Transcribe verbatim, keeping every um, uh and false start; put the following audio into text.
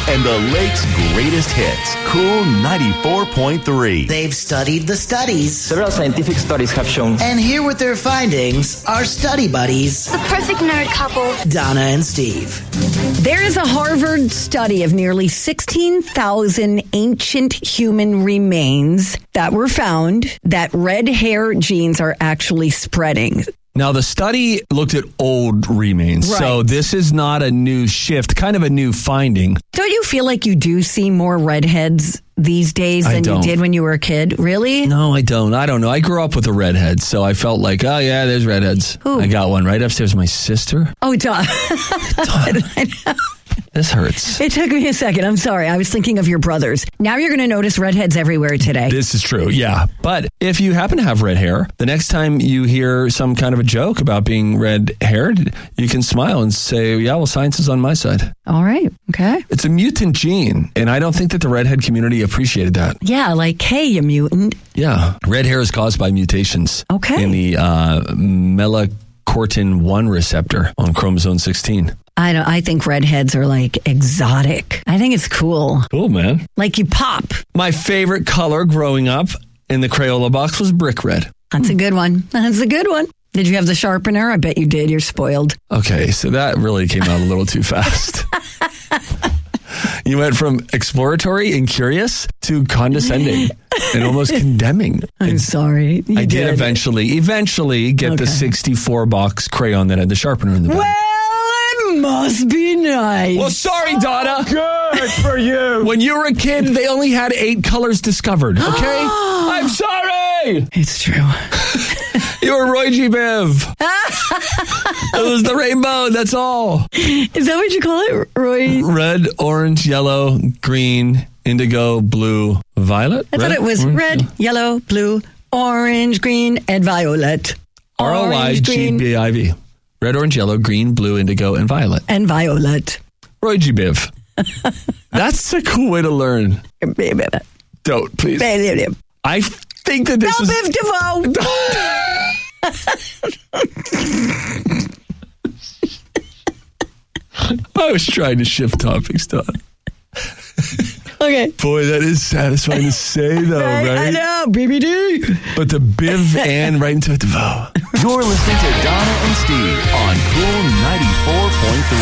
and the lake's greatest hits. Cool ninety-four point three. They've studied the studies. Several scientific studies have shown. And here with their findings are study buddies, the perfect nerd couple, Donna and Steve. There is a Harvard study of nearly sixteen thousand ancient human remains that were found that red hair genes are actually spreading. Now, the study looked at old remains, right. So this is not a new shift, kind of a new finding. Don't you feel like you do see more redheads these days than you did when you were a kid? Really? No, I don't. I don't know. I grew up with a redhead, so I felt like, oh, yeah, there's redheads. Who? I got one right upstairs. My sister. Oh, Don. I know. This hurts. It took me a second. I'm sorry. I was thinking of your brothers. Now you're going to notice redheads everywhere today. This is true, yeah. But if you happen to have red hair, the next time you hear some kind of a joke about being red-haired, you can smile and say, yeah, well, science is on my side. All right. Okay. It's a mutant gene, and I don't think that the redhead community appreciated that. Yeah, like, hey, you mutant. Yeah. Red hair is caused by mutations okay. in the uh, melanocortin one receptor on chromosome sixteen. I don't. I think redheads are like exotic. I think it's cool. Cool, man. Like you pop. My favorite color growing up in the Crayola box was brick red. That's a good one. That's a good one. Did you have the sharpener? I bet you did. You're spoiled. Okay, so that really came out a little too fast. You went from exploratory and curious to condescending and almost condemning. I'm and sorry. You I did, did eventually, eventually get okay. the sixty-four box crayon that had the sharpener in the back. Well, must be nice. Well, sorry, Donna. Good for you. When you were a kid, they only had eight colors discovered, okay? I'm sorry. It's true. You were Roy G. Biv. It was the rainbow, that's all. Is that what you call it, Roy? Red, orange, yellow, green, indigo, blue, violet? I red, thought it was orange, red, yellow, blue, orange, green, and violet. R O Y G B I V. Red, orange, yellow, green, blue, indigo, and violet. And violet. Roy G. Biv. That's a cool way to learn. Don't, please. I think that this no, is... Biv DeVoe. I was trying to shift topics, Don. Okay. Boy, that is satisfying to say, though, right? right? I know, B B D. But the Biv and right into a DeVoe. You're listening to Donna and Steve on Cool ninety-four point three.